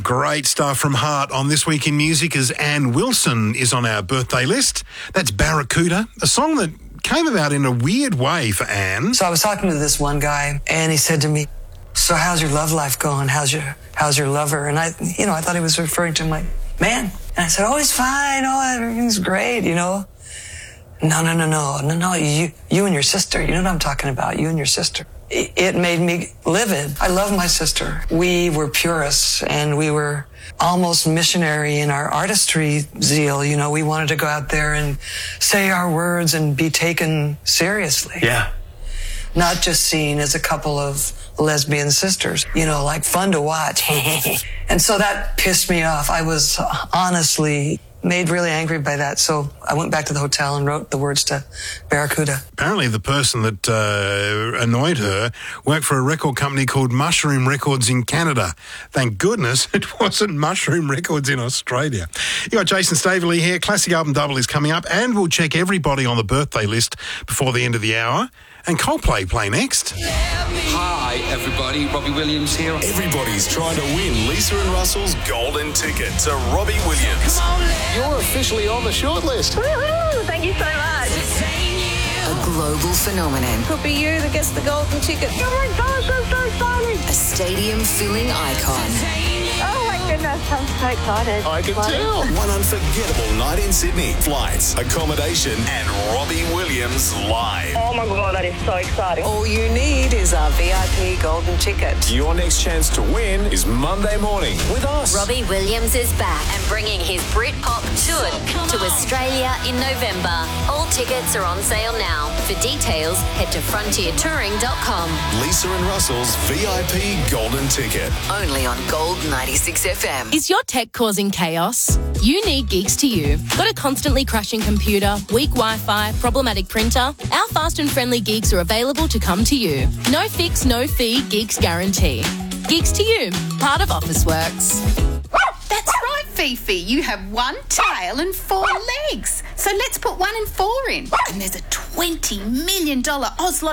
Great stuff from Heart on This Week in Music as Ann Wilson is on our birthday list. That's Barracuda, a song that came about in a weird way for Ann. So I was talking to this one guy, and he said to me, "So how's your love life going? How's your lover?" And I thought he was referring to my man. And I said, "Oh, he's fine. Oh, everything's great, No. You and your sister. You know what I'm talking about, you and your sister." It made me livid. I love my sister. We were purists, and we were almost missionary in our artistry zeal. We wanted to go out there and say our words and be taken seriously. Yeah. Not just seen as a couple of lesbian sisters, like fun to watch. And so that pissed me off. I was honestly made really angry by that. So I went back to the hotel and wrote the words to Barracuda. Apparently the person that annoyed her worked for a record company called Mushroom Records in Canada. Thank goodness it wasn't Mushroom Records in Australia. You got Jason Staveley here. Classic Album Double is coming up, and we'll check everybody on the birthday list before the end of the hour. And Coldplay play next. Hi, everybody. Robbie Williams here. Everybody's trying to win Lisa and Russell's golden ticket to Robbie Williams. You're officially on the shortlist. Woohoo! Thank you so much. A global phenomenon. Could be you that gets the golden ticket. Oh my gosh, I'm so excited. A stadium-filling icon. Oh my goodness, I'm so excited. I can tell. One unforgettable night in Sydney. Flights, accommodation, and Robbie Williams live. Oh my god, that is so exciting. All you need is a VIP golden ticket. Your next chance to win is Monday morning with us. Robbie Williams is back and bringing his Britpop tour to Australia in November. All tickets are on sale now. For details, head to frontiertouring.com. Lisa and Russell's VIP golden ticket. Only on Gold 96 FM. Is your tech causing chaos? You need Geeks to You. Got a constantly crashing computer, weak Wi-Fi, problematic printer? Our fast and friendly Geeks are available to come to you. No fix, no fee, Geeks guarantee. Geeks to You, part of Officeworks. That's right, Fifi. You have one tail and 4 legs. So let's put 1 and 4 in. And there's a $20 million Oz